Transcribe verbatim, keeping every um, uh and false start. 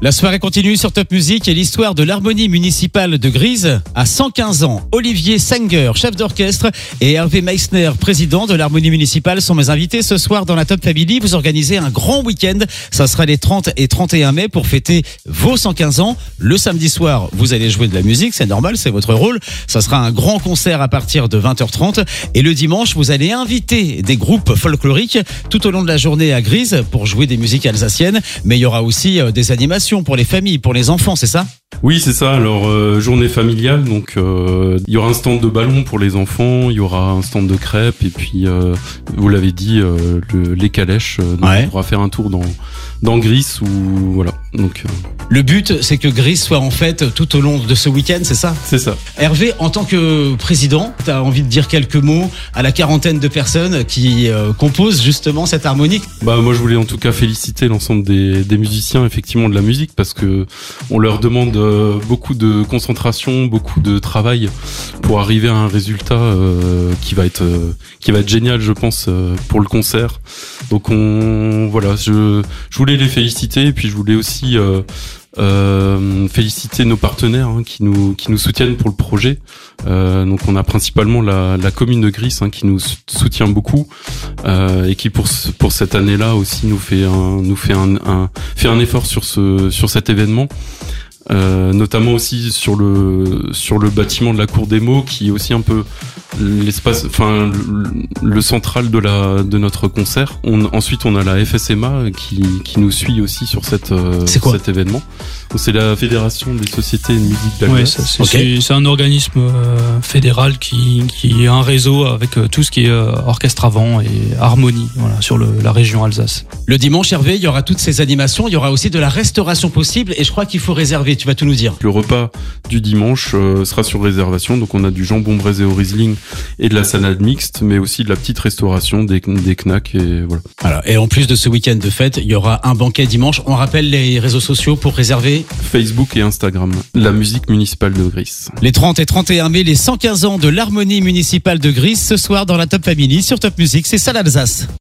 La soirée continue sur Top Music et l'histoire de l'harmonie municipale de Grise à cent quinze ans. Olivier Sanger, chef d'orchestre, et Hervé Meissner, président de l'harmonie municipale, sont mes invités ce soir dans la Top Family. Vous organisez un grand week-end. Ça sera les trente et trente et un mai pour fêter vos cent quinze ans. Le samedi soir, vous allez jouer de la musique, c'est normal, c'est votre rôle. Ça sera un grand concert à partir de vingt heures trente. Et le dimanche, vous allez inviter des groupes folkloriques tout au long de la journée à Grise pour jouer des musiques alsaciennes. Mais il y aura aussi des animations pour les familles, pour les enfants, c'est ça ? Oui, c'est ça. Alors, euh, journée familiale, donc euh, il y aura un stand de ballons pour les enfants, il y aura un stand de crêpes, et puis, euh, vous l'avez dit, euh, le, les calèches. Euh, donc ouais. On pourra faire un tour dans dans Grise ou voilà. Donc, euh... le but, c'est que Grise soit en fête tout au long de ce week-end, c'est ça ? C'est ça. Hervé, en tant que président, tu as envie de dire quelques mots à la quarantaine de personnes qui euh, composent justement cette harmonie ? Bah moi, je voulais en tout cas féliciter l'ensemble des, des musiciens, effectivement, de la musique, parce que on leur demande euh, beaucoup de concentration, beaucoup de travail pour arriver à un résultat euh, qui va être euh, qui va être génial, je pense, euh, pour le concert. Donc on voilà, je je voulais les féliciter, et puis je voulais aussi euh, euh, féliciter nos partenaires hein, qui nous qui nous soutiennent pour le projet. Euh, donc on a principalement la, la commune de Grise hein, qui nous soutient beaucoup euh, et qui pour pour cette année-là aussi nous fait un nous fait un, un fait un effort sur ce sur cet événement. Euh, notamment aussi sur le sur le bâtiment de la Cour des Mots, qui est aussi un peu l'espace, enfin le, le central de la de notre concert. On, ensuite, on a la F S M A qui qui nous suit aussi sur cette euh, cet événement. Donc, c'est la Fédération des sociétés de musique d'Alsace. Ouais, ça, c'est, okay. c'est, c'est un organisme euh, fédéral qui qui a un réseau avec euh, tout ce qui est euh, orchestre à vent et harmonie, voilà, sur le, la région Alsace. Le dimanche, Hervé, il y aura toutes ces animations. Il y aura aussi de la restauration possible, et je crois qu'il faut réserver. Tu vas tout nous dire. Le repas du dimanche euh, sera sur réservation, donc on a du jambon braisé au Riesling et de la salade mixte, mais aussi de la petite restauration, des, des knacks et voilà. Voilà. Et en plus de ce week-end de fête, il y aura un banquet dimanche. On rappelle les réseaux sociaux pour réserver. Facebook et Instagram, la musique municipale de Grise. Les trente et trente et un mai, les cent quinze ans de l'harmonie municipale de Grise, ce soir dans la Top Family sur Top Music, c'est ça l'Alsace.